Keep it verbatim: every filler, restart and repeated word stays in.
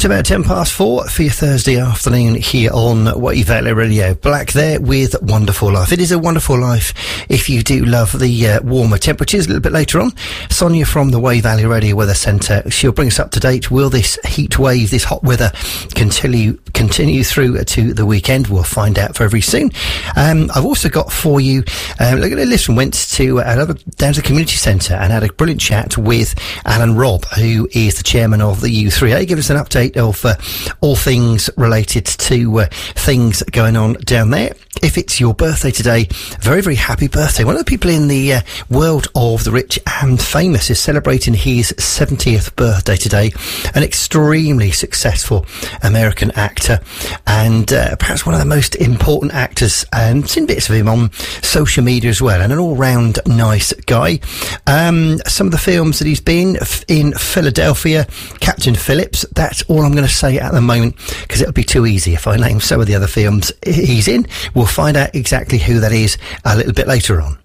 Just about ten past four for your Thursday afternoon here on Wave Valley Radio. Black there with Wonderful Life. It is a wonderful life if you do love the uh, warmer temperatures. A little bit later on, Sonia from the Wave Valley Radio Weather Centre, she'll bring us up to date. Will this heat wave, this hot weather continue continue through to the weekend? We'll find out very, very soon. Um, I've also got for you, um, look at a listen, went to another down to the community centre and had a brilliant chat with Alan Robb, who is the chairman of the U three A. Give us an update of uh, all things related to uh, things going on down there. If it's your birthday today, very, very happy birthday. One of the people in the uh, world of the rich and famous is celebrating his seventieth birthday today. An extremely successful American actor and uh, perhaps one of the most important actors, and seen bits of him on social media as well, and an all-round nice guy. Um, some of the films that he's been in: Philadelphia, Captain Phillips. That's all I'm going to say at the moment, because it'll be too easy if I name some of the other films he's in. We'll find out exactly who that is a little bit later on.